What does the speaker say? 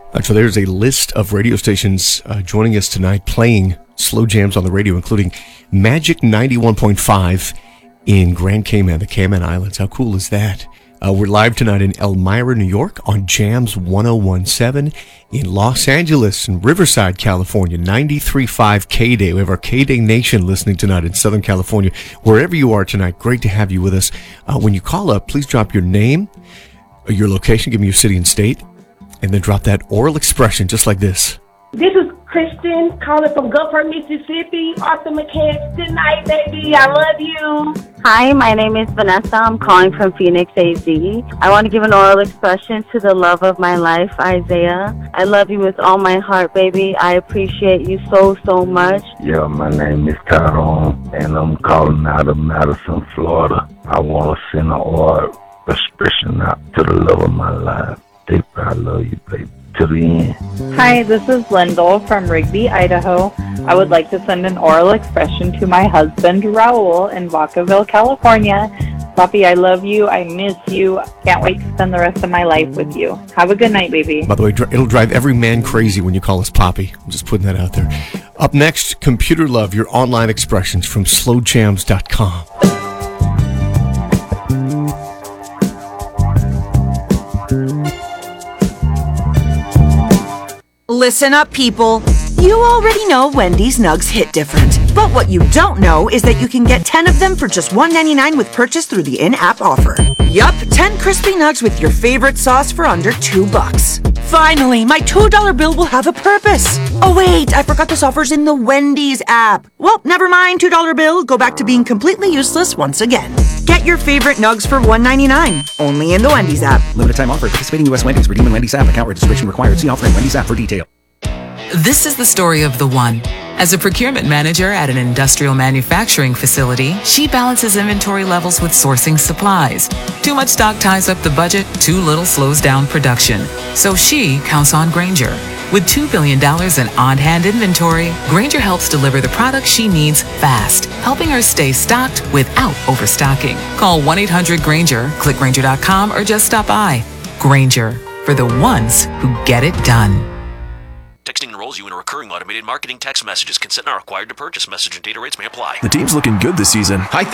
So there's a list of radio stations joining us tonight playing slow jams on the radio, including Magic 91.5 in Grand Cayman, the Cayman Islands. How cool is that? We're live tonight in Elmira, New York on Jams 1017, in Los Angeles and Riverside, California, 93.5 K-Day. We have our K-Day Nation listening tonight in Southern California. Wherever you are tonight, great to have you with us. When you call up, please drop your name, your location, give me your city and state, and then drop that oral expression just like this. This is Kristen calling from Gulfport, Mississippi. Arthur McCants, good night, baby. I love you. Hi, my name is Vanessa. I'm calling from Phoenix, AZ. I want to give an oral expression to the love of my life, Isaiah. I love you with all my heart, baby. I appreciate you so, so much. Yeah, my name is Tyrone, and I'm calling out of Madison, Florida. I want to send an oral expression out to the love of my life. Deep, I love you, baby. To the end. Hi, this is Lyndall from Rigby, Idaho. I would like to send an oral expression to my husband, Raul, in Vacaville, California. Papi, I love you. I miss you. Can't wait to spend the rest of my life with you. Have a good night, baby. By the way, it'll drive every man crazy when you call us Poppy. I'm just putting that out there. Up next, Computer Love, your online expressions from slowjams.com. Listen up, people. You already know Wendy's nugs hit different. But what you don't know is that you can get 10 of them for just $1.99 with purchase through the in-app offer. Yup, 10 crispy nugs with your favorite sauce for under $2. Finally, my $2 bill will have a purpose. Oh wait, I forgot this offer's in the Wendy's app. Well, never mind, $2 bill. Go back to being completely useless once again. Get your favorite nugs for $1.99, only in the Wendy's app. Limited time offer. Participating U.S. Wendy's. Redeem in Wendy's app. Account registration required. See offer in Wendy's app for detail. This is the story of the one. As a procurement manager at an industrial manufacturing facility, she balances inventory levels with sourcing supplies. Too much stock ties up the budget, too little slows down production. So she counts on Grainger. With $2 billion in on-hand inventory, Grainger helps deliver the products she needs fast, helping her stay stocked without overstocking. Call 1-800-GRAINGER, click Grainger.com, or just stop by. Grainger, for the ones who get it done. Texting enrolls you in a recurring automated marketing text messages. Consent not required to purchase. Message and data rates may apply. The team's looking good this season.